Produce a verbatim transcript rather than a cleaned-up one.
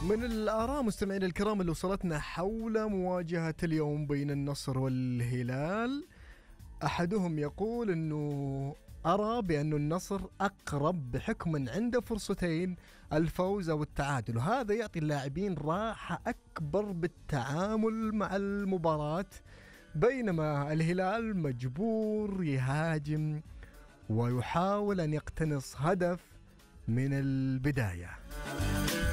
من الآراء مستمعين الكرام اللي وصلتنا حول مواجهة اليوم بين النصر والهلال، أحدهم يقول أنه أرى بأن النصر أقرب بحكم أن عنده فرصتين الفوز أو التعادل، وهذا يعطي اللاعبين راحة أكبر بالتعامل مع المباراة، بينما الهلال مجبور يهاجم ويحاول أن يقتنص هدف من البداية.